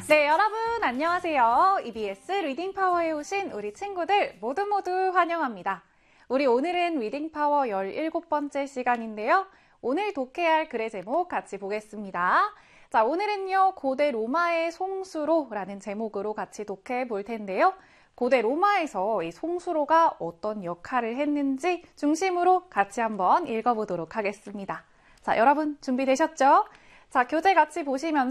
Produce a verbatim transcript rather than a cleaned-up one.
네, 여러분 안녕하세요. 이비에스 리딩 파워에 오신 우리 친구들 모두 모두 환영합니다. 우리 오늘은 리딩 파워 열일곱 번째 시간인데요. 오늘 독해할 글의 제목 같이 보겠습니다. 자, 오늘은요, 고대 로마의 송수로라는 제목으로 같이 독해해 볼 텐데요. 고대 로마에서 이 송수로가 어떤 역할을 했는지 중심으로 같이 한번 읽어보도록 하겠습니다. 자, 여러분 준비되셨죠? 자, 교재 같이 보시면서